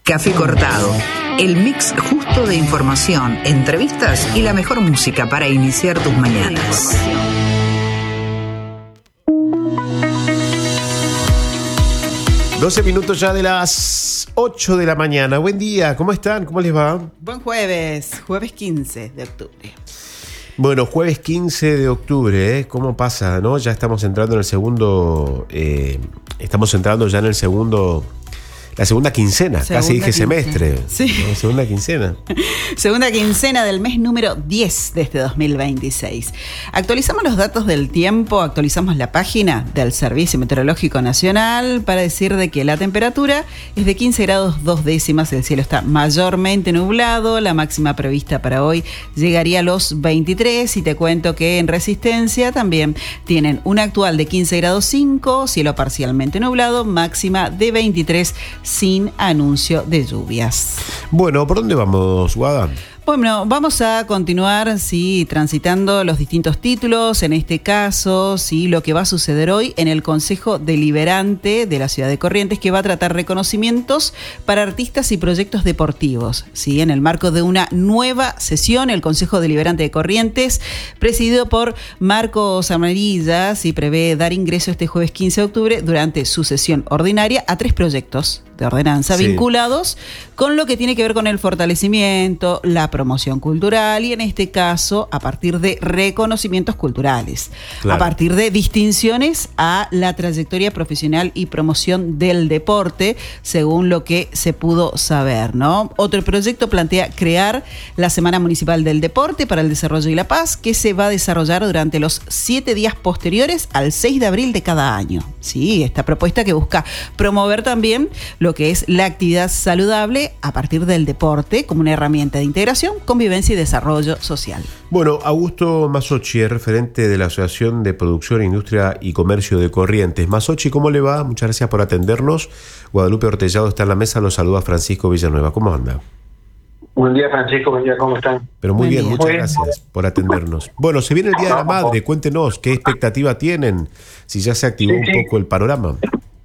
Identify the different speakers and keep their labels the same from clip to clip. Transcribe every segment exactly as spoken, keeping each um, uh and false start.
Speaker 1: Café Cortado, el mix justo de información, entrevistas y la mejor música para iniciar tus mañanas.
Speaker 2: doce minutos ya de las ocho de la mañana. Buen día, ¿cómo están? ¿Cómo les va?
Speaker 3: Buen jueves, jueves quince de octubre.
Speaker 2: Bueno, jueves quince de octubre, ¿eh? ¿Cómo pasa, no? Ya estamos entrando en el segundo, eh, estamos entrando ya en el segundo, la segunda quincena, segunda casi dije quincena. semestre.
Speaker 3: Sí.
Speaker 2: ¿No? Segunda quincena.
Speaker 3: Segunda quincena del mes número diez de este dos mil veintiséis. Actualizamos los datos del tiempo, actualizamos la página del Servicio Meteorológico Nacional para decir de que la temperatura es de quince grados dos décimas, el cielo está mayormente nublado, la máxima prevista para hoy llegaría a los veintitrés y te cuento que en Resistencia también tienen un actual de quince grados cinco, cielo parcialmente nublado, máxima de veintitrés sin anuncio de lluvias.
Speaker 2: Bueno, ¿por dónde vamos, Guada?
Speaker 3: Bueno, vamos a continuar, sí, transitando los distintos títulos, en este caso, sí, lo que va a suceder hoy en el Consejo Deliberante de la Ciudad de Corrientes, que va a tratar reconocimientos para artistas y proyectos deportivos, sí, en el marco de una nueva sesión, el Consejo Deliberante de Corrientes, presidido por Marcos Amarilla, sí, prevé dar ingreso este jueves quince de octubre durante su sesión ordinaria a tres proyectos de ordenanza sí. vinculados con lo que tiene que ver con el fortalecimiento, la promoción cultural y en este caso a partir de reconocimientos culturales, claro. a partir de distinciones a la trayectoria profesional y promoción del deporte, según lo que se pudo saber, ¿no? Otro proyecto plantea crear la Semana Municipal del Deporte para el Desarrollo y la Paz, que se va a desarrollar durante los siete días posteriores al seis de abril de cada año. Sí, esta propuesta que busca promover también lo que es la actividad saludable a partir del deporte como una herramienta de integración, convivencia y desarrollo social.
Speaker 2: Bueno, Augusto Masochi es referente de la Asociación de Producción, Industria y Comercio de Corrientes. Masochi, ¿cómo le va? Muchas gracias por atendernos. Guadalupe Ortellado está en la mesa, los saluda Francisco Villanueva. ¿Cómo anda?
Speaker 4: Buen día, Francisco, buen día, ¿cómo están?
Speaker 2: Pero muy
Speaker 3: buen
Speaker 2: bien,
Speaker 3: día.
Speaker 2: muchas gracias por atendernos. Bueno, se viene el Día de la Madre, cuéntenos, ¿qué expectativa tienen? Si ya se activó sí, sí. un poco el panorama.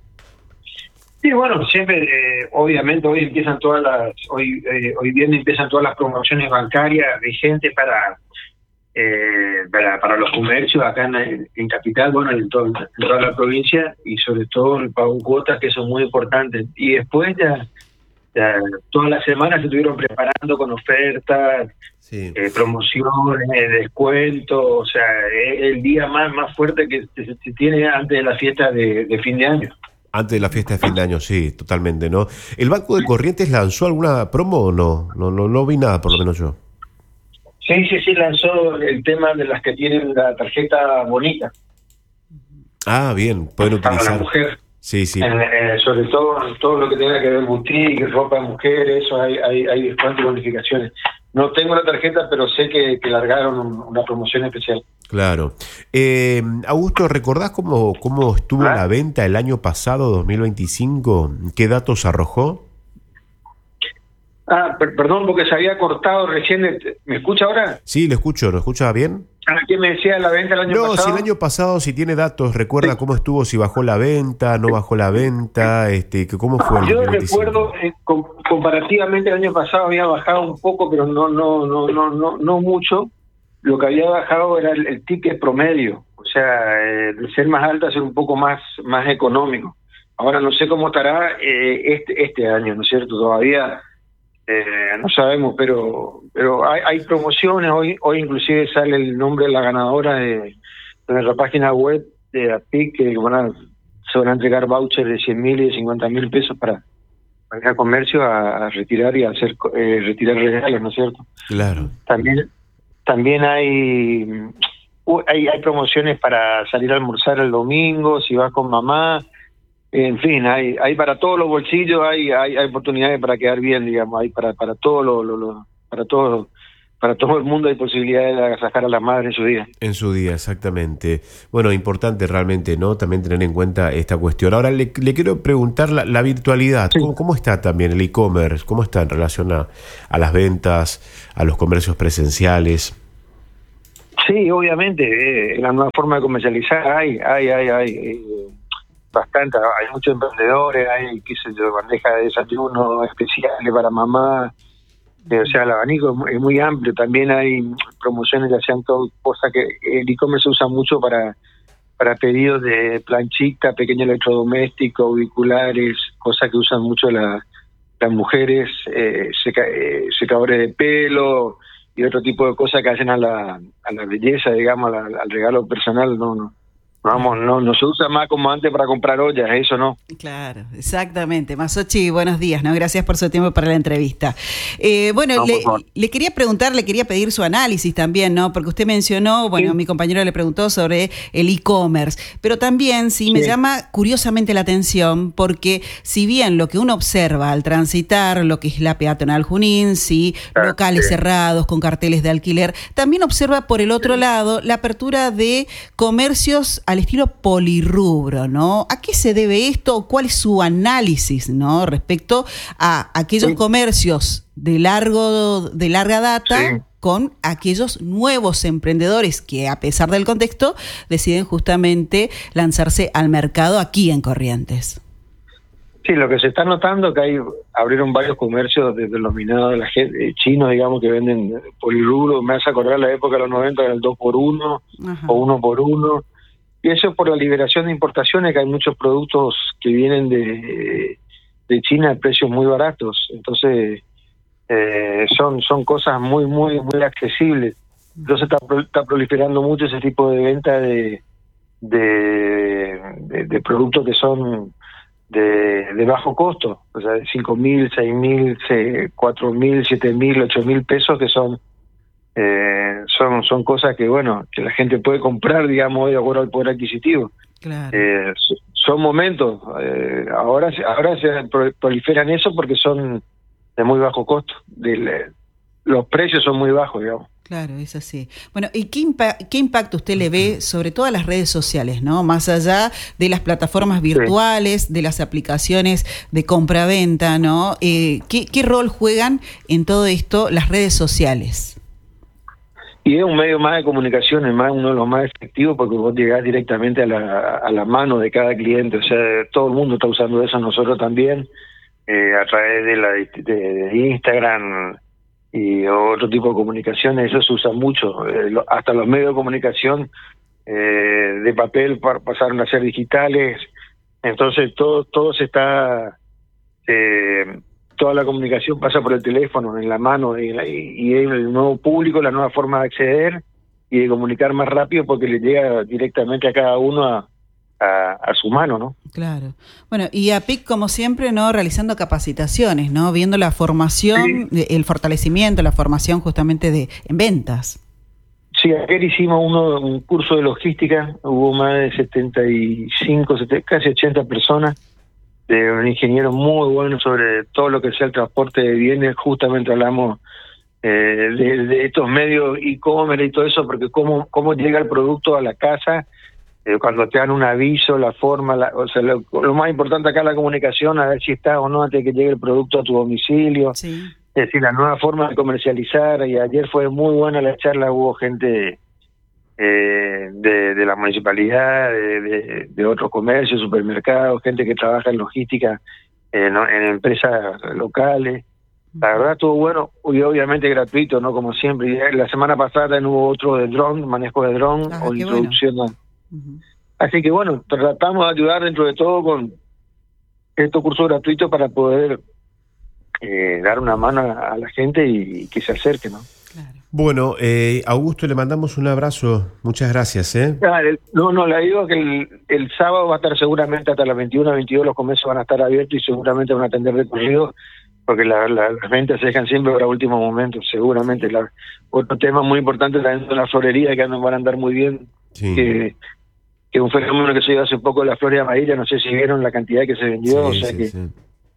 Speaker 4: Sí, bueno, siempre, eh, obviamente hoy empiezan todas las, hoy eh, hoy viernes empiezan todas las promociones bancarias vigentes para eh, para, para los comercios acá en, en Capital, bueno, en, todo, en toda la provincia y sobre todo el pago en cuotas que son muy importantes. Y después ya, ya todas las semanas se estuvieron preparando con ofertas, sí. eh, promociones, descuentos, o sea, es el día más, más fuerte que se, se tiene antes de la fiesta de, de fin de año.
Speaker 2: Antes de la fiesta de fin de año, sí, totalmente, ¿no? ¿El Banco de Corrientes lanzó alguna promo o no? No, no, no vi nada, por lo menos yo.
Speaker 4: Sí, sí, sí, lanzó el tema de las que tienen la tarjeta bonita.
Speaker 2: Ah, bien, pueden utilizar.
Speaker 4: Para la mujer.
Speaker 2: Sí, sí.
Speaker 4: En, eh, sobre todo todo lo que tenga que ver boutique, ropa de mujer, eso hay, hay, hay descuentos y bonificaciones. No tengo la tarjeta, pero sé que, que largaron un, una promoción especial.
Speaker 2: Claro. Eh, Augusto, ¿recordás cómo, cómo estuvo ¿Ah? la venta el año pasado, dos mil veinticinco? ¿Qué datos arrojó?
Speaker 4: Ah, per- perdón, porque se había cortado recién. ¿Me escucha ahora?
Speaker 2: Sí, le escucho. ¿Lo escucha bien?
Speaker 4: Ah, ¿qué me decía la venta el año
Speaker 2: no,
Speaker 4: pasado?
Speaker 2: No, si el año pasado, si tiene datos, recuerda sí. cómo estuvo, si bajó la venta, no bajó la venta, este, ¿cómo fue? El
Speaker 4: Yo
Speaker 2: dos mil veinticinco?
Speaker 4: Recuerdo, eh, com- comparativamente el año pasado había bajado un poco, pero no, no, no, no, no, no mucho. Lo que había bajado era el, el ticket promedio, o sea, eh, el ser más alta, ser un poco más, más económico. Ahora no sé cómo estará eh, este, este año, ¿no es cierto? Todavía eh, no sabemos, pero, pero hay, hay promociones. Hoy, hoy inclusive sale el nombre de la ganadora de, de nuestra página web de A P I C, que van a, se van a entregar vouchers de cien mil y de cincuenta mil pesos para para ir al comercio a, a retirar y a hacer eh, retirar regalos, ¿no es cierto?
Speaker 2: Claro.
Speaker 4: También también hay, uh, hay hay promociones para salir a almorzar el domingo, si vas con mamá, en fin, hay hay para todos los bolsillos, hay hay, hay oportunidades para quedar bien, digamos, hay para para todo lo, lo, lo para todo para todo el mundo hay posibilidades de agasajar a las madres en su día.
Speaker 2: En su día, exactamente. Bueno, importante realmente, ¿no? También tener en cuenta esta cuestión. Ahora le, le quiero preguntar la, la virtualidad. Sí. ¿Cómo, ¿Cómo está también el e-commerce? ¿Cómo está en relación a, a las ventas, a los comercios presenciales?
Speaker 4: Sí, obviamente, eh, la nueva forma de comercializar hay, hay, hay, hay. Eh, bastante, hay muchos emprendedores, hay, qué sé yo, bandejas de desayuno especiales para mamá, eh, o sea, el abanico es muy, es muy amplio. También hay promociones que hacían todo, cosas que el e-commerce se usa mucho para para pedidos de planchita, pequeños electrodomésticos, auriculares, cosas que usan mucho la, las mujeres, eh, seca, eh, secadores de pelo y otro tipo de cosas que hacen a la, a la belleza, digamos, a la, al regalo personal. No, no, vamos, no, no se usa más como antes para comprar ollas, eso no.
Speaker 3: Claro, exactamente. Masochi, buenos días, ¿no? Gracias por su tiempo para la entrevista. Eh, bueno, no, le, le quería preguntar, le quería pedir su análisis también, ¿no? Porque usted mencionó, bueno, sí. Mi compañero le preguntó sobre el e-commerce, pero también sí, sí me llama curiosamente la atención porque si bien lo que uno observa al transitar lo que es la peatonal Junín, sí, claro, locales sí. cerrados con carteles de alquiler, también observa por el otro sí. lado la apertura de comercios al estilo polirrubro, ¿no? ¿A qué se debe esto? ¿Cuál es su análisis, ¿no? Respecto a aquellos sí. comercios de largo, de larga data sí. con aquellos nuevos emprendedores que, a pesar del contexto, deciden justamente lanzarse al mercado aquí en Corrientes.
Speaker 4: Sí, lo que se está notando es que hay abrieron varios comercios de, denominados de la gente, chinos, digamos, que venden polirrubro. Me hace acordar la época de los noventa, del dos por uno o uno por uno. Y eso por la liberación de importaciones, que hay muchos productos que vienen de, de China a precios muy baratos. Entonces, eh, son son cosas muy, muy, muy accesibles. Entonces está, está proliferando mucho ese tipo de venta de, de, de, de productos que son de, de bajo costo. O sea, cinco mil, seis mil, cuatro mil, siete mil, ocho mil pesos, que son... Eh, son son cosas que, bueno, que la gente puede comprar, digamos, de acuerdo al poder adquisitivo. Claro. Eh, son momentos, eh, ahora, ahora se proliferan eso porque son de muy bajo costo. De, los precios son muy bajos, digamos.
Speaker 3: Claro, es así. Bueno, ¿y qué, impa- qué impacto usted le ve sobre todas las redes sociales, ¿no? Más allá de las plataformas virtuales, sí. de las aplicaciones de compra-venta, ¿no? Eh, ¿qué, ¿Qué rol juegan en todo esto las redes sociales?
Speaker 4: Y es un medio más de comunicación, es más uno de los más efectivos porque vos llegás directamente a la, a la mano de cada cliente. O sea, todo el mundo está usando eso, nosotros también, eh, a través de, la, de, de Instagram y otro tipo de comunicaciones. Eso se usa mucho. Eh, lo, hasta los medios de comunicación eh, de papel pasaron a ser digitales. Entonces todo, todo se está... Eh, toda la comunicación pasa por el teléfono, en la mano, y, y, y el nuevo público, la nueva forma de acceder y de comunicar más rápido porque le llega directamente a cada uno a, a, a su mano, ¿no?
Speaker 3: Claro. Bueno, y A P I C, como siempre, ¿no? Realizando capacitaciones, ¿no? Viendo la formación, sí. el fortalecimiento, la formación justamente de en ventas.
Speaker 4: Sí, ayer hicimos uno, un curso de logística, hubo más de setenta y cinco, setenta, casi ochenta personas, de un ingeniero muy bueno sobre todo lo que sea el transporte de bienes. Justamente hablamos eh, de, de estos medios e-commerce y todo eso, porque cómo cómo llega el producto a la casa, eh, cuando te dan un aviso, la forma, la, o sea, lo, lo más importante acá es la comunicación, a ver si está o no antes de que llegue el producto a tu domicilio. Sí. Es decir, la nueva forma de comercializar. Y ayer fue muy buena la charla, hubo gente... Eh, de, de la municipalidad, de, de, de otros comercios, supermercados, gente que trabaja en logística, eh, ¿no? en empresas locales. La verdad estuvo bueno y obviamente gratuito, no como siempre. Y la semana pasada no hubo otro de dron, manejo de dron ah, o introducción. Bueno. Uh-huh. Así que bueno, tratamos de ayudar dentro de todo con estos cursos gratuitos para poder eh, dar una mano a, a la gente y, y que se acerque, ¿no?
Speaker 2: Claro. Bueno, eh, Augusto, le mandamos un abrazo. Muchas gracias. ¿eh?
Speaker 4: No, no, le digo que el, el sábado va a estar seguramente hasta las veintiuna, veintidós, los comercios van a estar abiertos y seguramente van a atender recorrido, porque la, la, las ventas se dejan siempre para último momento, seguramente. La, otro tema muy importante también de la florería, que andan, van a andar muy bien, sí. que, que un fenómeno que se dio hace poco, la flores amarillas, no sé si vieron la cantidad que se vendió, sí, o sea sí, que... Sí.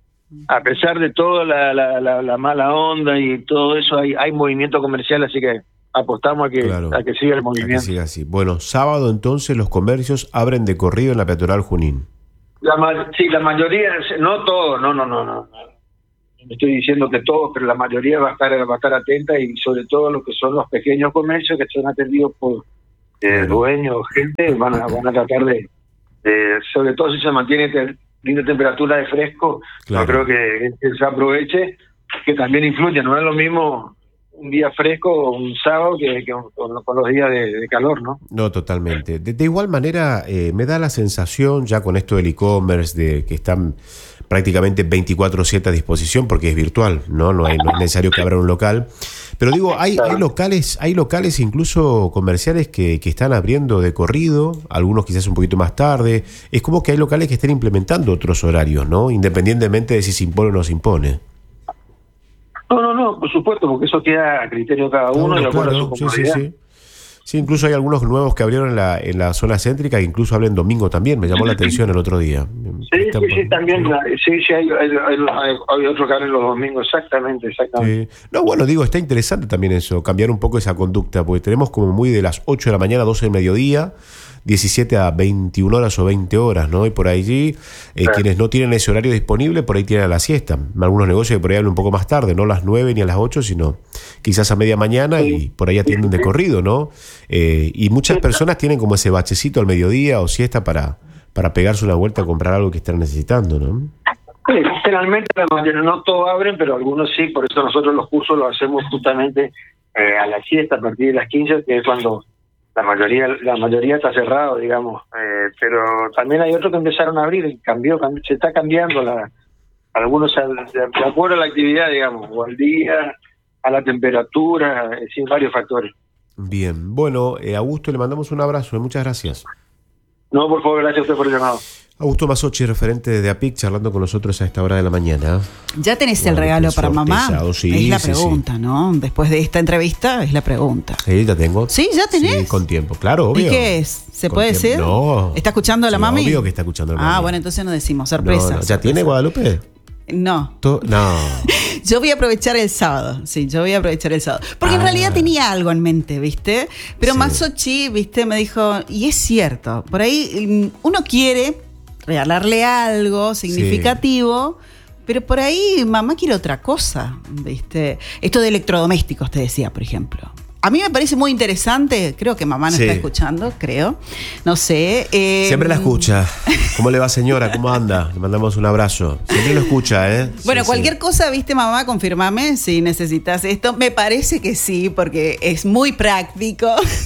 Speaker 4: A pesar de toda la, la, la, la mala onda y todo eso, hay, hay movimiento comercial, así que apostamos a que, claro, a que siga el movimiento.
Speaker 2: A que siga así. Bueno, sábado entonces los comercios abren de corrido en la peatonal Junín.
Speaker 4: La, sí, la mayoría, no todos, no, no, no, no. No estoy diciendo que todos, pero la mayoría va a estar va a estar atenta, y sobre todo los que son los pequeños comercios que son atendidos por eh, claro. dueños, gente, van a, van a tratar de eh, sobre todo si se mantiene te, linda temperatura de fresco, claro. Yo creo que, que se aproveche, que también influye, no es lo mismo un día fresco o un sábado que, que con, con los días de, de calor, ¿no?
Speaker 2: No, totalmente. De, de igual manera, eh, me da la sensación, ya con esto del e-commerce, de que están prácticamente veinticuatro siete a disposición, porque es virtual, ¿no? No, hay, no es necesario que abra un local. Pero digo, hay, hay locales, hay locales incluso comerciales que, que están abriendo de corrido, algunos quizás un poquito más tarde. Es como que hay locales que están implementando otros horarios, ¿no? Independientemente de si se impone o no se impone.
Speaker 4: No, no, no, por supuesto, porque eso queda a criterio de cada uno.
Speaker 2: No, no,
Speaker 4: y
Speaker 2: claro,
Speaker 4: su
Speaker 2: sí, sí, sí. Sí, incluso hay algunos nuevos que abrieron en la, en la zona céntrica, que incluso abren domingo también. Me llamó la atención el otro día.
Speaker 4: Sí, Está sí, por... sí, también. Sí, sí, hay, hay, hay, hay otro que abren los domingos, exactamente, exactamente.
Speaker 2: Sí. No, bueno, digo, está interesante también eso, cambiar un poco esa conducta, porque tenemos como muy de las ocho de la mañana a doce del mediodía, diecisiete a veintiuna horas o veinte horas, ¿no? Y por allí, eh, claro. Quienes no tienen ese horario disponible, por ahí tienen a la siesta. Algunos negocios que por ahí hablan un poco más tarde, no a las nueve ni a las ocho, sino quizás a media mañana, sí. Y por ahí atienden de corrido, ¿no? Eh, y muchas personas tienen como ese bachecito al mediodía o siesta para, para pegarse una vuelta a comprar algo que están necesitando, ¿no?
Speaker 4: Sí, generalmente la mayoría, no todos abren, pero algunos sí, por eso nosotros los cursos los hacemos justamente eh, a la siesta, a partir de las quince, que es cuando la mayoría la mayoría está cerrado, digamos, eh, pero también hay otros que empezaron a abrir y cambió, cambió se está cambiando la algunos de acuerdo a la actividad, digamos, o al día, a la temperatura, eh, sin varios factores.
Speaker 2: Bien, bueno, eh, Augusto, le mandamos un abrazo, muchas gracias.
Speaker 4: No, por favor, gracias a usted por el llamado.
Speaker 2: Augusto Masochi, referente de A P I C, charlando con nosotros a esta hora de la mañana.
Speaker 3: ¿Ya tenés bueno, el regalo para mamá?
Speaker 2: Sí,
Speaker 3: es la
Speaker 2: sí,
Speaker 3: pregunta, sí. ¿No? Después de esta entrevista, es la pregunta.
Speaker 2: Sí, ya tengo.
Speaker 3: ¿Sí? ¿Ya tenés?
Speaker 2: Sí, con tiempo, claro, obvio.
Speaker 3: ¿Y qué es? ¿Se
Speaker 2: con
Speaker 3: puede
Speaker 2: tiempo.
Speaker 3: decir?
Speaker 2: No.
Speaker 3: ¿Está escuchando a la
Speaker 2: sí,
Speaker 3: mami?
Speaker 2: Obvio que está escuchando a la mami.
Speaker 3: Ah, bueno, entonces no decimos, sorpresa.
Speaker 2: No, no. ¿Ya
Speaker 3: sorpresa.
Speaker 2: tiene Guadalupe?
Speaker 3: No.
Speaker 2: To- no.
Speaker 3: Yo voy a aprovechar el sábado, sí, yo voy a aprovechar el sábado. Porque ah. en realidad tenía algo en mente, ¿viste? Pero sí. Masochi, ¿viste? Me dijo, y es cierto, por ahí uno quiere regalarle algo significativo, sí. Pero por ahí mamá quiere otra cosa, ¿viste? Esto de electrodomésticos, te decía, por ejemplo. A mí me parece muy interesante, creo que mamá nos sí. está escuchando, creo, no sé. Eh,
Speaker 2: Siempre la escucha. ¿Cómo le va, señora? ¿Cómo anda? Le mandamos un abrazo. Siempre lo escucha, ¿eh?
Speaker 3: Bueno,
Speaker 2: sí,
Speaker 3: cualquier
Speaker 2: sí.
Speaker 3: cosa, viste, mamá, confirmame si necesitas esto. Me parece que sí, porque es muy práctico.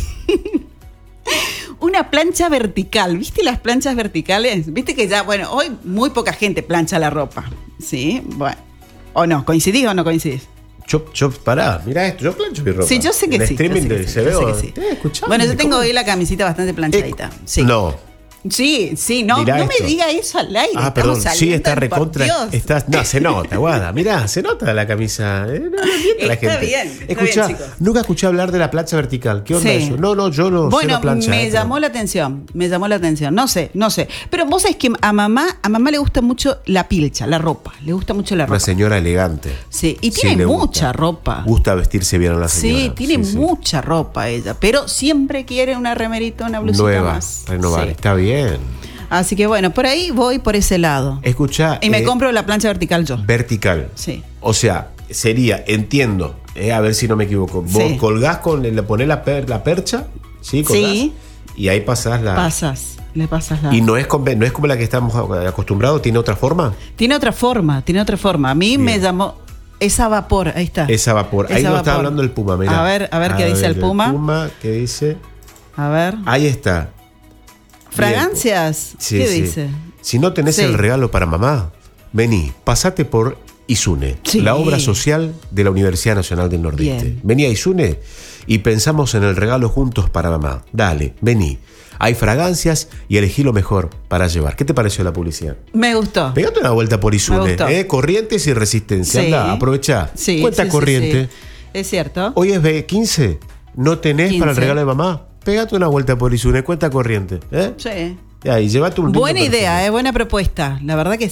Speaker 3: Una plancha vertical, ¿viste las planchas verticales? Viste que ya, bueno, hoy muy poca gente plancha la ropa, ¿sí? Bueno, ¿o no? ¿Coincidís o no coincidís?
Speaker 2: Yo, yo, pará, mirá esto, yo plancho mi ropa.
Speaker 3: Sí, yo sé que
Speaker 2: en
Speaker 3: sí.
Speaker 2: streaming
Speaker 3: Yo sé que
Speaker 2: se
Speaker 3: sí,
Speaker 2: veo.
Speaker 3: yo sé que sí. Bueno, yo tengo hoy la camisita bastante planchadita.
Speaker 2: Eh,
Speaker 3: sí.
Speaker 2: No.
Speaker 3: Sí, sí, no,
Speaker 2: Mirá
Speaker 3: no
Speaker 2: esto.
Speaker 3: me diga eso al aire.
Speaker 2: Ah, perdón, sí, está recontra. Está, no, se nota, guarda, mirá, se nota la camisa. Eh, no, no
Speaker 3: está
Speaker 2: la gente.
Speaker 3: bien, está
Speaker 2: Escuchá,
Speaker 3: bien, chicos.
Speaker 2: Nunca escuché hablar de la plancha vertical. ¿Qué onda
Speaker 3: sí.
Speaker 2: eso? No, no, yo no.
Speaker 3: Bueno,
Speaker 2: plancha,
Speaker 3: me
Speaker 2: eh,
Speaker 3: llamó
Speaker 2: pero...
Speaker 3: la atención, me llamó la atención. No sé, no sé. Pero vos sabés que a mamá, a mamá le gusta mucho la pilcha, la ropa. Le gusta mucho la ropa.
Speaker 2: Una señora elegante.
Speaker 3: Sí, y tiene
Speaker 2: sí,
Speaker 3: mucha
Speaker 2: gusta.
Speaker 3: ropa.
Speaker 2: Gusta vestirse bien a la señora.
Speaker 3: Sí, tiene
Speaker 2: sí,
Speaker 3: mucha
Speaker 2: sí.
Speaker 3: ropa ella, pero siempre quiere una remerita, una blusita
Speaker 2: nueva,
Speaker 3: más.
Speaker 2: renovar,
Speaker 3: Sí.
Speaker 2: está bien.
Speaker 3: Así que bueno, por ahí voy por ese lado.
Speaker 2: Escuchá.
Speaker 3: Y me
Speaker 2: eh,
Speaker 3: compro la plancha vertical yo.
Speaker 2: Vertical.
Speaker 3: Sí.
Speaker 2: O sea, sería, entiendo, eh, a ver si no me equivoco. Vos
Speaker 3: Sí.
Speaker 2: colgás con, le ponés la, per, la percha, ¿sí? Colgás,
Speaker 3: Sí.
Speaker 2: Y ahí pasás la.
Speaker 3: Pasas, le pasas la.
Speaker 2: Y no es, con, no es como la que estamos acostumbrados, ¿tiene otra forma?
Speaker 3: Tiene otra forma, tiene otra forma. A mí
Speaker 2: Bien.
Speaker 3: me llamó. Esa vapor, ahí está.
Speaker 2: Esa vapor. Ahí
Speaker 3: Esa
Speaker 2: nos está
Speaker 3: vapor.
Speaker 2: hablando el Puma, mirá.
Speaker 3: A ver, a ver qué dice el Puma.
Speaker 2: El Puma, ¿qué dice?
Speaker 3: A ver.
Speaker 2: Ahí está.
Speaker 3: ¿Fragancias?
Speaker 2: Sí,
Speaker 3: ¿Qué
Speaker 2: sí.
Speaker 3: dice?
Speaker 2: Si no tenés
Speaker 3: Sí.
Speaker 2: el regalo para mamá, vení, pasate por ISUNE,
Speaker 3: Sí.
Speaker 2: la obra social de la Universidad Nacional del Nordeste.
Speaker 3: Bien.
Speaker 2: Vení a ISUNE y pensamos en el regalo juntos para mamá. Dale, vení. Hay fragancias y elegí lo mejor para llevar. ¿Qué te pareció la publicidad?
Speaker 3: Me gustó.
Speaker 2: Pegate una vuelta por
Speaker 3: Me
Speaker 2: ISUNE,
Speaker 3: gustó.
Speaker 2: ¿eh? Corrientes y resistencia.
Speaker 3: Sí.
Speaker 2: Anda, aprovechá.
Speaker 3: Sí,
Speaker 2: Cuenta
Speaker 3: sí, sí,
Speaker 2: corriente.
Speaker 3: sí. Es cierto.
Speaker 2: Hoy es B quince. ¿No tenés
Speaker 3: quince.
Speaker 2: para el regalo de mamá? Pegate una vuelta por ISUNE, cuenta corriente. ¿eh?
Speaker 3: Sí.
Speaker 2: Y ahí, llévate un lindo
Speaker 3: Buena
Speaker 2: perfume.
Speaker 3: idea, eh, buena propuesta. La verdad que sí.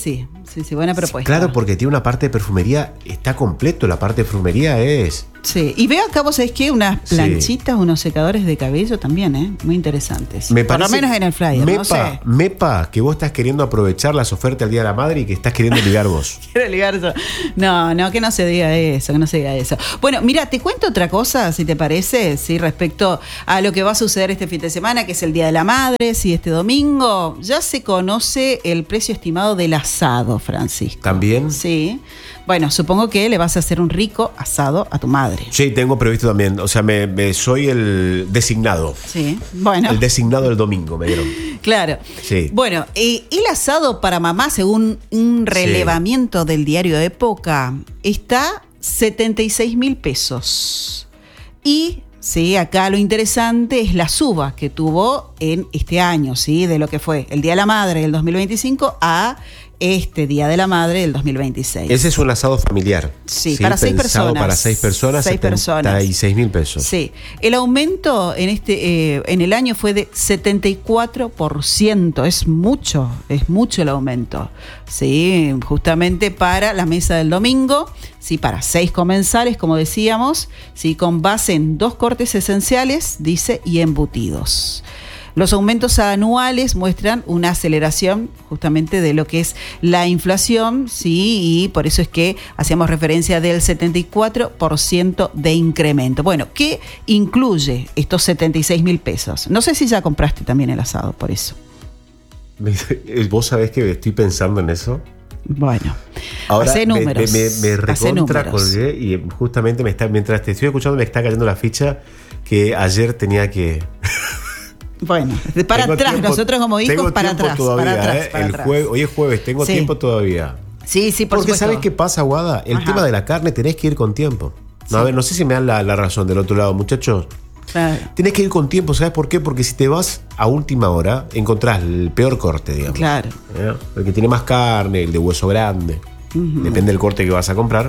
Speaker 3: sí, sí, buena propuesta.
Speaker 2: Claro, porque tiene una parte de perfumería, está completo, la parte de perfumería es...
Speaker 3: Sí, y veo acá, vos sabés que unas planchitas, sí. unos secadores de cabello también, ¿eh? Muy interesantes.
Speaker 2: Me
Speaker 3: Por lo menos en el flyer,
Speaker 2: mepa,
Speaker 3: no sé.
Speaker 2: Mepa, que vos estás queriendo aprovechar las ofertas del Día de la Madre y que estás queriendo ligar vos.
Speaker 3: Quiero ligar eso. No, no, que no se diga eso, que no se diga eso. Bueno, mira, te cuento otra cosa, si te parece, sí, respecto a lo que va a suceder este fin de semana, que es el Día de la Madre, sí, este domingo. Ya se conoce el precio estimado del asado, Francisco.
Speaker 2: ¿También?
Speaker 3: Sí. Bueno, supongo que le vas a hacer un rico asado a tu madre.
Speaker 2: Sí, tengo previsto también. O sea, me, me soy el designado.
Speaker 3: Sí, bueno.
Speaker 2: El designado del domingo, me dieron.
Speaker 3: Claro.
Speaker 2: Sí.
Speaker 3: Bueno, eh, el asado para mamá, según un relevamiento sí. del diario Época, está setenta y seis mil pesos. Y... sí, acá lo interesante es la suba que tuvo en este año, ¿sí? De lo que fue el Día de la Madre del dos mil veinticinco a este Día de la Madre del dos mil veintiséis.
Speaker 2: Ese es un asado familiar.
Speaker 3: Sí, ¿sí? para seis personas.
Speaker 2: Para seis personas,
Speaker 3: seis
Speaker 2: setenta y seis mil pesos.
Speaker 3: Sí. El aumento en este eh, en el año fue de setenta y cuatro por ciento. Es mucho, es mucho el aumento. Sí, justamente para la mesa del domingo, sí, para seis comensales, como decíamos, sí, con base en dos cortes esenciales, dice, y embutidos. Los aumentos anuales muestran una aceleración justamente de lo que es la inflación, sí, y por eso es que hacíamos referencia del setenta y cuatro por ciento de incremento. Bueno, ¿qué incluye estos setenta y seis mil pesos? No sé si ya compraste también el asado, por eso.
Speaker 2: ¿Vos sabés que estoy pensando en eso?
Speaker 3: Bueno,
Speaker 2: ahora
Speaker 3: hace números.
Speaker 2: Me, me, me recontra colgué y justamente me está, mientras te estoy escuchando me está cayendo la ficha que ayer tenía que...
Speaker 3: Bueno, para tengo atrás, tiempo, nosotros como hijos, para atrás,
Speaker 2: todavía,
Speaker 3: para atrás,
Speaker 2: ¿eh?
Speaker 3: para
Speaker 2: El
Speaker 3: atrás.
Speaker 2: Jue- hoy es jueves, tengo sí. tiempo todavía.
Speaker 3: Sí, sí, por
Speaker 2: Porque
Speaker 3: supuesto.
Speaker 2: ¿sabés qué pasa, Guada? El Ajá. tema de la carne tenés que ir con tiempo. No, sí. A ver, no sé si me dan la, la razón del otro lado, muchachos. Claro. Tenés que ir con tiempo, ¿sabes por qué? Porque si te vas a última hora, encontrás el peor corte, digamos.
Speaker 3: Claro.
Speaker 2: ¿Eh? El que tiene más carne, el de hueso grande. Uh-huh. Depende del corte que vas a comprar.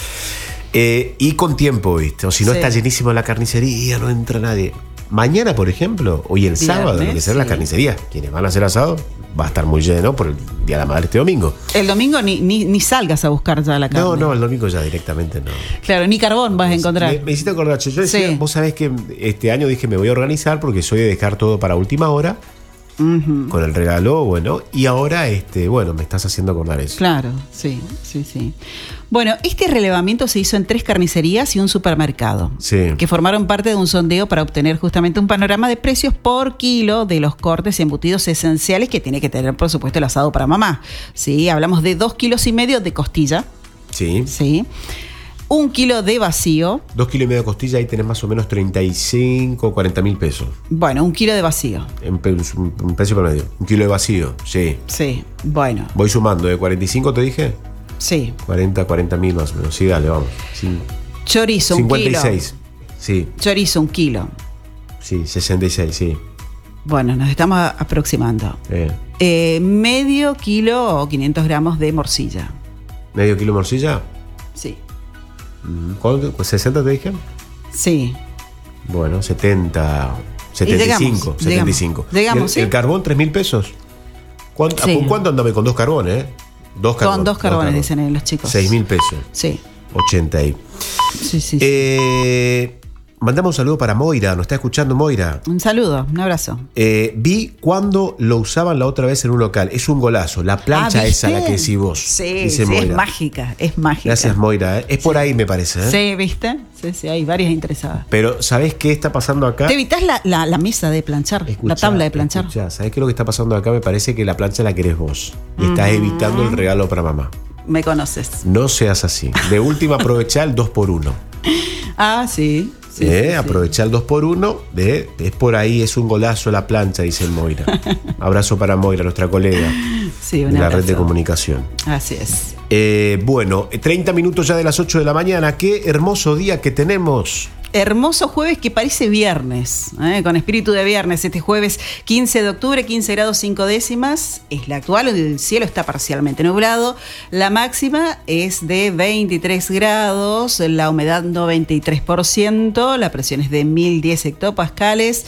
Speaker 2: Eh, y con tiempo, ¿viste? O si no, sí. está llenísimo la carnicería, no entra nadie. Mañana, por ejemplo, hoy el Viernes, sábado, lo que será sí. la carnicería. Quienes van a hacer asado, va a estar muy lleno por el Día de la Madre este domingo.
Speaker 3: El domingo ni, ni, ni salgas a buscar ya la carne.
Speaker 2: No, no, el domingo ya directamente no.
Speaker 3: Claro, ni carbón vas a encontrar.
Speaker 2: Me, me hiciste acordar, yo decía, sí. vos sabés que este año dije me voy a organizar porque soy de dejar todo para última hora. Uh-huh. Con el regalo, bueno, y ahora, este, bueno, me estás haciendo acordar eso.
Speaker 3: Claro, sí, sí, sí. Bueno, este relevamiento se hizo en tres carnicerías y un supermercado,
Speaker 2: sí.
Speaker 3: que formaron parte de un sondeo para obtener justamente un panorama de precios por kilo de los cortes y embutidos esenciales que tiene que tener, por supuesto, el asado para mamá. Sí, hablamos de dos kilos y medio de costilla.
Speaker 2: Sí.
Speaker 3: Sí. Un kilo de vacío.
Speaker 2: Dos kilos y medio de costilla, ahí tenés más o menos treinta y cinco, cuarenta mil pesos.
Speaker 3: Bueno, un kilo de vacío.
Speaker 2: En pe- un precio promedio. Un kilo de vacío, sí.
Speaker 3: Sí, bueno.
Speaker 2: Voy sumando, ¿de cuarenta y cinco te dije?
Speaker 3: Sí.
Speaker 2: cuarenta, cuarenta mil más o menos. Sí, dale, vamos. Sí.
Speaker 3: Chorizo,
Speaker 2: cincuenta y seis.
Speaker 3: un kilo.
Speaker 2: Sí.
Speaker 3: Chorizo, un kilo.
Speaker 2: Sí, sesenta y seis, sí.
Speaker 3: Bueno, nos estamos aproximando.
Speaker 2: Eh.
Speaker 3: Eh, medio kilo o quinientos gramos de morcilla.
Speaker 2: ¿Medio kilo de morcilla?
Speaker 3: Sí.
Speaker 2: ¿Cuánto? ¿sesenta te dije?
Speaker 3: Sí.
Speaker 2: Bueno, setenta, setenta y cinco.
Speaker 3: Llegamos,
Speaker 2: setenta y cinco.
Speaker 3: Llegamos,
Speaker 2: el,
Speaker 3: ¿sí?
Speaker 2: el carbón, tres mil pesos. ¿Cuánto,
Speaker 3: sí.
Speaker 2: ¿Con cuánto andame? Con dos carbones, ¿eh? Dos carbones.
Speaker 3: Con dos carbones, dicen eh, los chicos.
Speaker 2: seis mil pesos.
Speaker 3: Sí.
Speaker 2: ochenta ahí.
Speaker 3: Sí, sí.
Speaker 2: Eh, mandamos un saludo para Moira. ¿Nos está escuchando Moira?
Speaker 3: Un saludo, un abrazo.
Speaker 2: Eh, vi cuando lo usaban la otra vez en un local. Es un golazo. La plancha
Speaker 3: ah,
Speaker 2: esa, la que decís vos.
Speaker 3: Sí, sí, es mágica, es mágica.
Speaker 2: Gracias, Moira. ¿eh? Es por
Speaker 3: sí.
Speaker 2: ahí, me parece. ¿eh?
Speaker 3: Sí, ¿viste? Sí, sí, hay varias interesadas.
Speaker 2: Pero, ¿sabés qué está pasando acá?
Speaker 3: Te evitás la, la, la mesa de planchar,
Speaker 2: escuchá,
Speaker 3: la tabla de planchar.
Speaker 2: Escuchá, ¿sabés qué es lo que está pasando acá? Me parece que la plancha la querés vos. Y uh-huh. estás evitando el regalo para mamá.
Speaker 3: Me conoces.
Speaker 2: No seas así. De última, aprovechá el dos por uno.
Speaker 3: Ah, sí. Sí,
Speaker 2: eh,
Speaker 3: sí,
Speaker 2: aprovechar el dos por uno, de, es por ahí, es un golazo la plancha, dice el Moira. Abrazo para Moira, nuestra colega
Speaker 3: sí,
Speaker 2: de la
Speaker 3: abrazo.
Speaker 2: red de comunicación.
Speaker 3: Así es.
Speaker 2: Eh, bueno, treinta minutos ya de las ocho de la mañana. Qué hermoso día que tenemos.
Speaker 3: Hermoso jueves que parece viernes, ¿eh? Con espíritu de viernes. Este jueves quince de octubre, quince grados cinco décimas. Es la actual, el cielo está parcialmente nublado. La máxima es de veintitrés grados, la humedad noventa y tres por ciento, la presión es de mil diez hectopascales.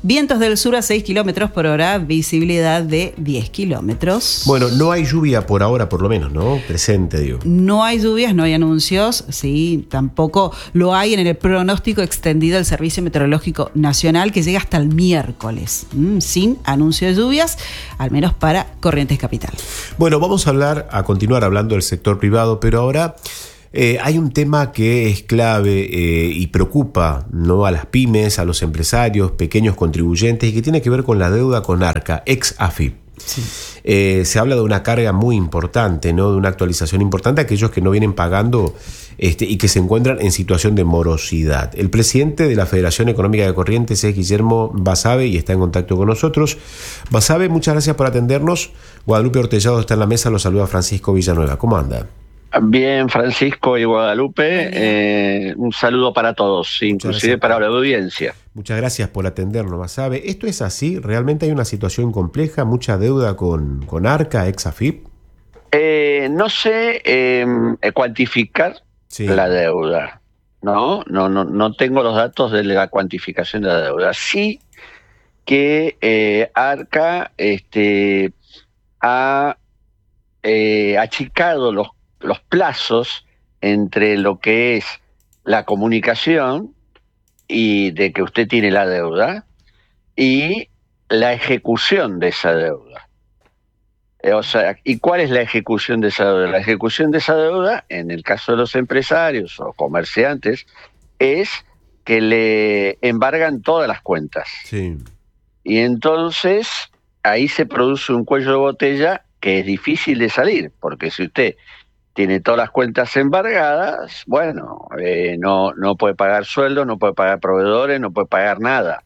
Speaker 3: Vientos del sur a seis kilómetros por hora, visibilidad de diez kilómetros.
Speaker 2: Bueno, no hay lluvia por ahora, por lo menos, ¿no? Presente, digo.
Speaker 3: No hay lluvias, no hay anuncios, sí, tampoco lo hay en el pronóstico extendido del Servicio Meteorológico Nacional, que llega hasta el miércoles, mmm, sin anuncio de lluvias, al menos para Corrientes Capital.
Speaker 2: Bueno, vamos a hablar, a continuar hablando del sector privado, pero ahora eh, hay un tema que es clave eh, y preocupa, ¿no?, a las pymes, a los empresarios, pequeños contribuyentes, y que tiene que ver con la deuda con ARCA, ex AFIP. Sí. Eh, se habla de una carga muy importante, ¿no?, de una actualización importante a aquellos que no vienen pagando este, y que se encuentran en situación de morosidad. El presidente de la Federación Económica de Corrientes es Guillermo Basabe y está en contacto con nosotros. Basabe, muchas gracias por atendernos. Guadalupe Ortellado está en la mesa, lo saluda Francisco Villanueva. ¿Cómo anda?
Speaker 5: Bien, Francisco y Guadalupe, eh, un saludo para todos, inclusive para la audiencia.
Speaker 2: Muchas gracias por atendernos, Basabe. ¿Esto es así? ¿Realmente hay una situación compleja, mucha deuda con, con ARCA, ex AFIP?
Speaker 5: Eh, no sé eh, cuantificar sí. la deuda, ¿no? No, no, no tengo los datos de la cuantificación de la deuda. Sí que eh, ARCA este, ha eh, achicado los los plazos entre lo que es la comunicación y de que usted tiene la deuda y la ejecución de esa deuda. Eh, o sea, ¿y cuál es la ejecución de esa deuda? La ejecución de esa deuda, en el caso de los empresarios o comerciantes, es que le embargan todas las cuentas. Sí. Y entonces ahí se produce un cuello de botella que es difícil de salir, porque si usted tiene todas las cuentas embargadas, bueno, eh, no, no puede pagar sueldo, no puede pagar proveedores, no puede pagar nada.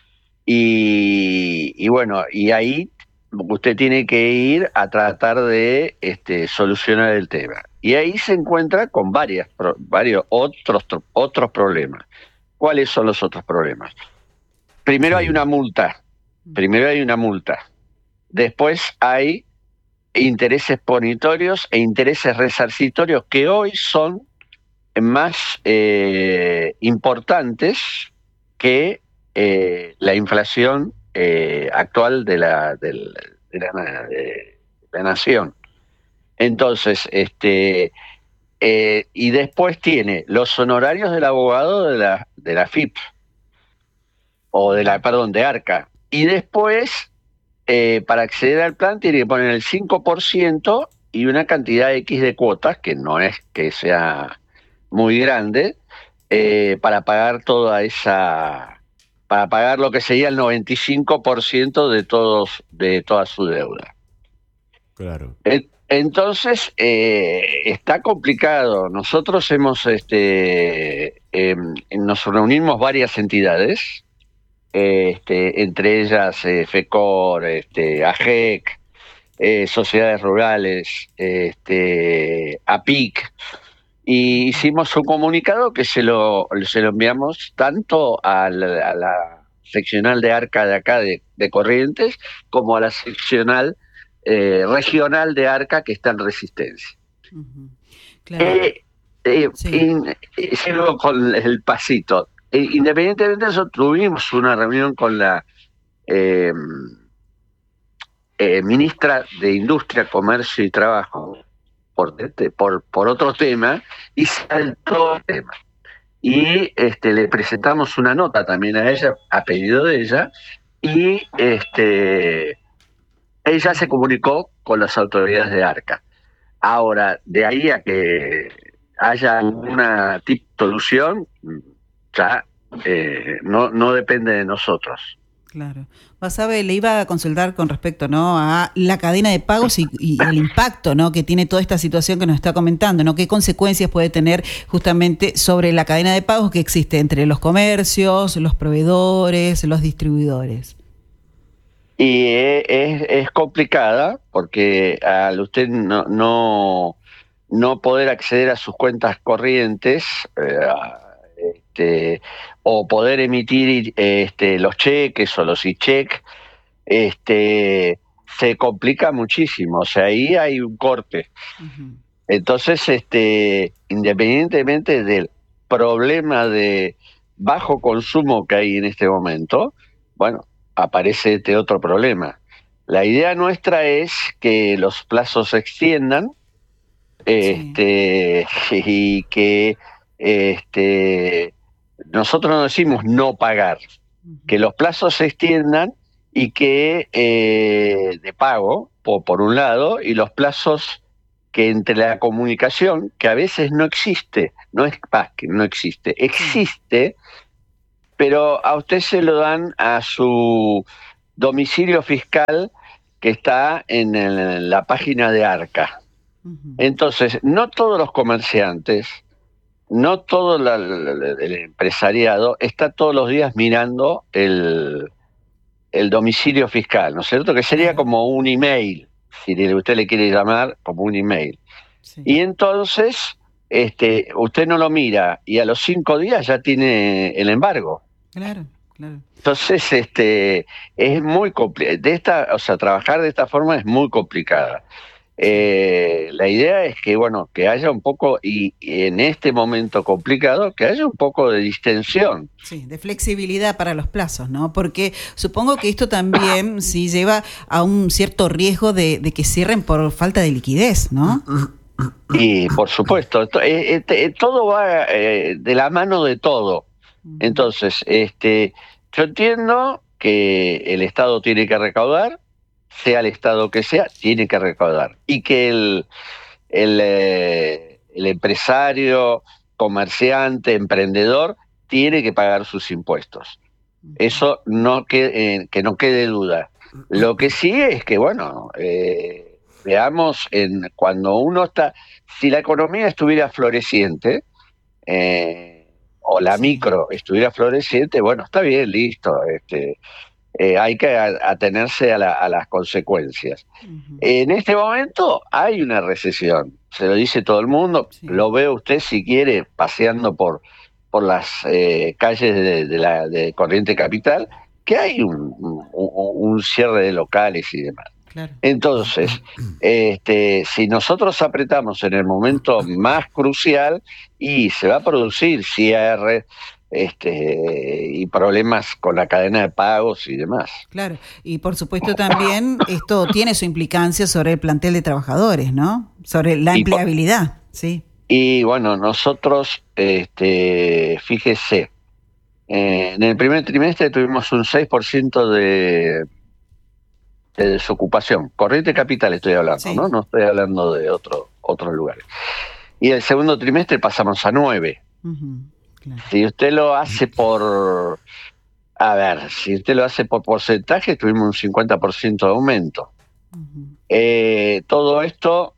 Speaker 5: Y, y bueno, y ahí usted tiene que ir a tratar de este, solucionar el tema. Y ahí se encuentra con varias, varios otros, otros problemas. ¿Cuáles son los otros problemas? Primero hay una multa. Primero hay una multa. Después hay intereses punitorios e intereses resarcitorios que hoy son más eh, importantes que eh, la inflación eh, actual de la, de, la, de, la, de la nación. Entonces, este eh, y después tiene los honorarios del abogado de la, de la F I P, o de la, perdón, de ARCA, y después Eh, para acceder al plan tiene que poner el cinco por ciento y una cantidad X de cuotas, que no es que sea muy grande, eh, para pagar toda esa, para pagar lo que sería el noventa y cinco por ciento de todos, de toda su deuda.
Speaker 2: Claro.
Speaker 5: Entonces, eh, está complicado. Nosotros hemos, este, eh, nos reunimos varias entidades, Este, entre ellas eh, FECOR, este, AGEC, eh, Sociedades Rurales, este, APIC, y hicimos un comunicado que se lo, se lo enviamos tanto a la, a la seccional de ARCA de acá de, de Corrientes como a la seccional eh, regional de ARCA que está en Resistencia. Uh-huh. Claro. Eh, eh, sí. y, y sigo con el pasito. Independientemente de eso, tuvimos una reunión con la eh, eh, ministra de Industria, Comercio y Trabajo por, por, por otro tema, y saltó el tema. Y este, le presentamos una nota también a ella, a pedido de ella, y este, ella se comunicó con las autoridades de ARCA. Ahora, de ahí a que haya alguna tipo de solución, ya eh, no, no depende de nosotros.
Speaker 3: Claro. Basabe, le iba a consultar con respecto, ¿no?, a la cadena de pagos y, y el impacto, ¿no?, que tiene toda esta situación que nos está comentando, ¿no? ¿Qué consecuencias puede tener justamente sobre la cadena de pagos que existe entre los comercios, los proveedores, los distribuidores?
Speaker 5: Y es, es complicada porque al usted no, no, no poder acceder a sus cuentas corrientes, eh, Este, o poder emitir este, los cheques o los e-check, este, se complica muchísimo. O sea, ahí hay un corte. Uh-huh. Entonces, este, independientemente del problema de bajo consumo que hay en este momento, bueno, aparece este otro problema. La idea nuestra es que los plazos se extiendan, este, sí. y que este, nosotros no decimos no pagar, uh-huh. que los plazos se extiendan y que eh, de pago, por, por un lado, y los plazos que entre la comunicación, que a veces no existe, no es que no existe, existe, pero a usted se lo dan a su domicilio fiscal que está en, el, en la página de Arca. Uh-huh. Entonces, no todos los comerciantes, no todo la, la, el empresariado está todos los días mirando el, el domicilio fiscal, ¿no es cierto? Que sería como un email, si usted le quiere llamar como un email. Sí. Y entonces, este, usted no lo mira y a los cinco días ya tiene el embargo.
Speaker 3: Claro, claro.
Speaker 5: Entonces, este, es muy complicado. De esta, o sea, trabajar de esta forma es muy complicada. Eh, la idea es que, bueno, que haya un poco, y, y en este momento complicado, que haya un poco de distensión.
Speaker 3: Sí, de flexibilidad para los plazos, ¿no? Porque supongo que esto también sí lleva a un cierto riesgo de, de que cierren por falta de liquidez, ¿no?
Speaker 5: Y por supuesto, to, eh, eh, todo va eh, de la mano de todo. Entonces, este, yo entiendo que el Estado tiene que recaudar, sea el Estado que sea, tiene que recaudar. Y que el, el, eh, el empresario, comerciante, emprendedor, tiene que pagar sus impuestos. Eso no que, eh, que no quede duda. Lo que sí es que, bueno, eh, veamos, en cuando uno está... Si la economía estuviera floreciente, eh, o la micro estuviera floreciente, bueno, está bien, listo, este... Eh, hay que atenerse a, la, a las consecuencias. Uh-huh. En este momento hay una recesión, se lo dice todo el mundo, sí. Lo ve usted si quiere paseando por, por las eh, calles de, de, la, de Corrientes Capital, que hay un, un, un cierre de locales y demás. Claro. Entonces, este, si nosotros apretamos en el momento más crucial, y se va a producir cierre, Este, y problemas con la cadena de pagos y demás.
Speaker 3: Claro, y por supuesto también esto tiene su implicancia sobre el plantel de trabajadores, ¿no? Sobre la empleabilidad, y por, sí.
Speaker 5: Y bueno, nosotros, este, fíjese, eh, en el primer trimestre tuvimos un seis por ciento de, de desocupación. Corrientes Capital estoy hablando, sí. ¿no? No estoy hablando de otro, otros lugares. Y el segundo trimestre pasamos a nueve. Uh-huh. Claro. Si usted lo hace por, a ver, si usted lo hace por porcentaje, tuvimos un cincuenta por ciento de aumento. Uh-huh. Eh, todo esto,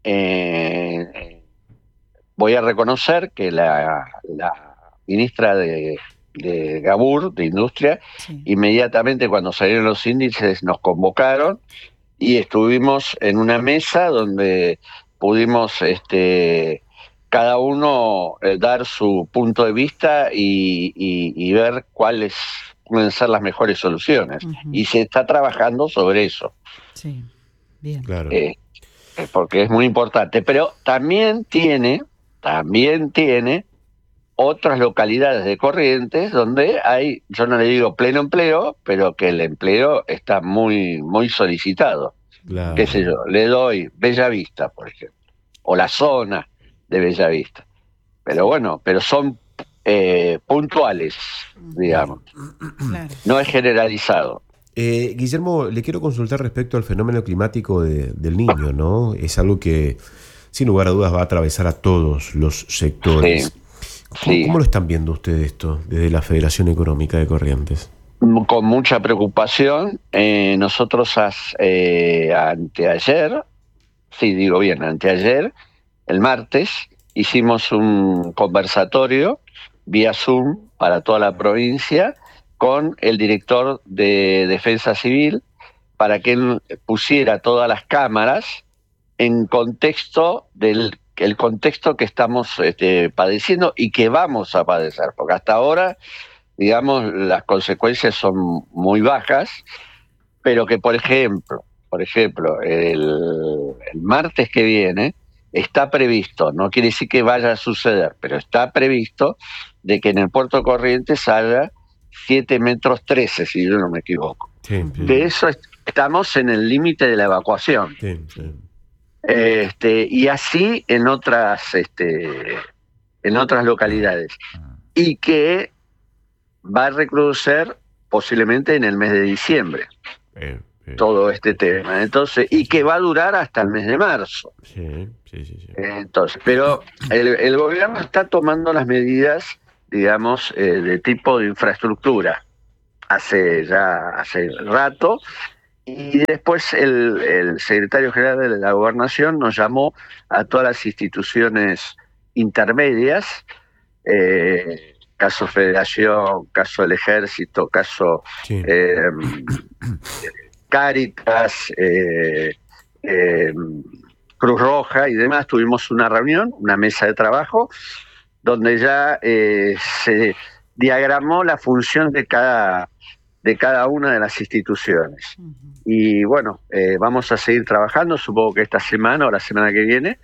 Speaker 5: eh, voy a reconocer que la, la ministra de, de Gabur, de Industria, sí. Inmediatamente cuando salieron los índices nos convocaron y estuvimos en una mesa donde pudimos... este cada uno eh, dar su punto de vista y, y, y ver cuáles pueden ser las mejores soluciones. Uh-huh. Y se está trabajando sobre eso.
Speaker 3: Sí, bien.
Speaker 2: Claro.
Speaker 5: Eh, porque es muy importante. Pero también tiene, también tiene otras localidades de Corrientes donde hay, yo no le digo pleno empleo, pero que el empleo está muy, muy solicitado. Claro. Qué sé yo, le doy Bellavista, por ejemplo, o la zona de Bellavista. Pero bueno, pero son eh, puntuales, digamos. Claro. No es generalizado.
Speaker 2: Eh, Guillermo, le quiero consultar respecto al fenómeno climático de, del Niño, ¿no? Es algo que, sin lugar a dudas, va a atravesar a todos los sectores.
Speaker 5: Sí.
Speaker 2: ¿Cómo,
Speaker 5: sí.
Speaker 2: ¿Cómo lo están viendo ustedes esto desde la Federación Económica de Corrientes?
Speaker 5: Con mucha preocupación. Eh, nosotros as, eh, anteayer, sí, digo bien, anteayer, el martes, hicimos un conversatorio vía Zoom para toda la provincia con el director de Defensa Civil para que él pusiera todas las cámaras en contexto del el contexto que estamos este, padeciendo y que vamos a padecer, porque hasta ahora, digamos, las consecuencias son muy bajas, pero que, por ejemplo, por ejemplo, el, el martes que viene está previsto, no quiere decir que vaya a suceder, pero está previsto de que en el Puerto Corrientes haya siete metros trece, si yo no me equivoco.
Speaker 2: Sí, sí.
Speaker 5: De eso est- estamos en el límite de la evacuación.
Speaker 2: Sí, sí.
Speaker 5: Este, y así en otras, este, en otras localidades. Y que va a recrudecer posiblemente en el mes de diciembre.
Speaker 2: Eh, eh.
Speaker 5: Todo este tema. Entonces, y que va a durar hasta el mes de marzo.
Speaker 2: Sí, sí, sí, sí.
Speaker 5: Entonces, pero el, el gobierno está tomando las medidas, digamos, eh, de tipo de infraestructura hace ya hace rato, y después el, el secretario general de la Gobernación nos llamó a todas las instituciones intermedias, eh, caso Federación, caso del Ejército, caso
Speaker 2: Sí.
Speaker 5: eh, Cáritas, eh, eh, Cruz Roja y demás. Tuvimos una reunión, una mesa de trabajo, donde ya eh, se diagramó la función de cada, de cada una de las instituciones.
Speaker 3: Ujú.
Speaker 5: Y bueno, eh, vamos a seguir trabajando, supongo que esta semana o la semana que viene,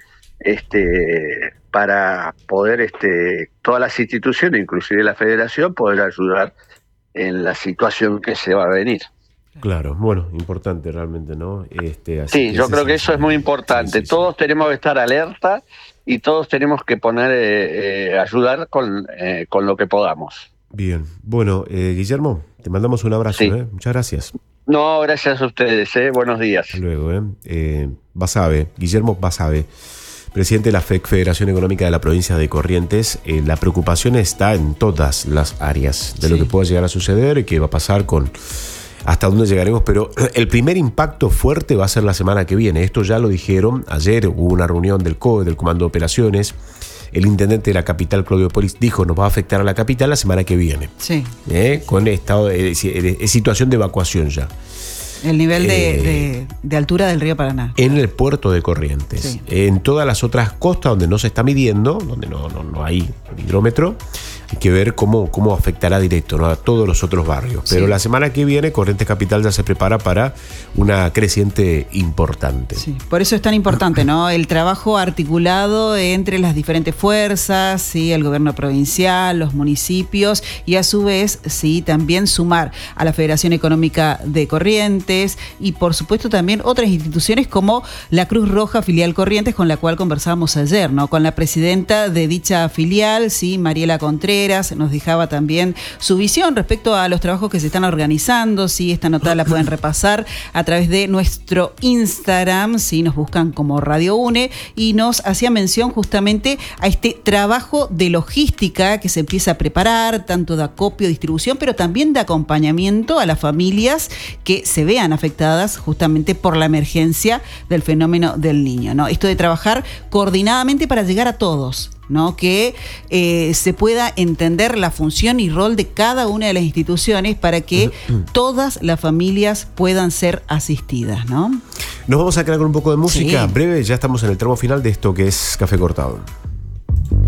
Speaker 5: este, para poder, este, todas las instituciones, inclusive la Federación, poder ayudar en la situación que se va a venir.
Speaker 2: Claro, bueno, importante realmente, ¿no? Este, así
Speaker 5: Sí, yo
Speaker 2: ese
Speaker 5: creo que
Speaker 2: es-
Speaker 5: eso es muy importante.
Speaker 2: Sí, sí, sí.
Speaker 5: Todos tenemos que estar alerta y todos tenemos que poner, eh, eh, ayudar con, eh, con lo que podamos.
Speaker 2: Bien, bueno, eh, Guillermo, te mandamos un abrazo,
Speaker 5: Sí.
Speaker 2: ¿eh? Muchas gracias.
Speaker 5: No, gracias a ustedes, ¿eh? Buenos días.
Speaker 2: Hasta luego, ¿eh? eh Basabe, Guillermo Basabe, presidente de la F E C, Federación Económica de la Provincia de Corrientes. Eh, la preocupación está en todas las áreas de lo
Speaker 3: Sí.
Speaker 2: que pueda llegar a suceder y qué va a pasar con hasta dónde llegaremos, pero el primer impacto fuerte va a ser la semana que viene. Esto ya lo dijeron ayer, hubo una reunión del C O E, del Comando de Operaciones. El intendente de la capital, Claudio Polis, dijo nos va a afectar a la capital la semana que viene,
Speaker 3: Sí,
Speaker 2: ¿eh? Con estado de, de- de situación de evacuación ya.
Speaker 3: el nivel de,
Speaker 2: Eh,
Speaker 3: de- de altura del río Paraná.
Speaker 2: En el puerto de Corrientes.
Speaker 3: Sí.
Speaker 2: En todas las otras costas donde no se está midiendo, donde no, no, no hay hidrómetro, hay que ver cómo, cómo afectará directo, ¿no?, a todos los otros barrios. Pero
Speaker 3: Sí.
Speaker 2: la semana que viene Corrientes Capital ya se prepara para una creciente importante.
Speaker 3: Sí, por eso es tan importante, ¿no? El trabajo articulado entre las diferentes fuerzas, sí, el gobierno provincial, los municipios y a su vez, sí, también sumar a la Federación Económica de Corrientes y por supuesto también otras instituciones como la Cruz Roja Filial Corrientes, con la cual conversábamos ayer, ¿no? Con la presidenta de dicha filial, sí, Mariela Contreras, nos dejaba también su visión respecto a los trabajos que se están organizando, sí, esta nota la pueden repasar a través de nuestro Instagram, sí, nos buscan como Radio UNE, y nos hacía mención justamente a este trabajo de logística que se empieza a preparar, tanto de acopio, distribución, pero también de acompañamiento a las familias que se vean afectadas justamente por la emergencia del fenómeno del niño, ¿no? Esto de trabajar coordinadamente para llegar a todos, ¿no? Que eh, se pueda entender la función y rol de cada una de las instituciones para que todas las familias puedan ser asistidas, ¿no?
Speaker 2: Nos vamos a quedar con un poco de música
Speaker 3: Sí.
Speaker 2: breve, ya estamos en el tramo final de esto que es Café Cortado.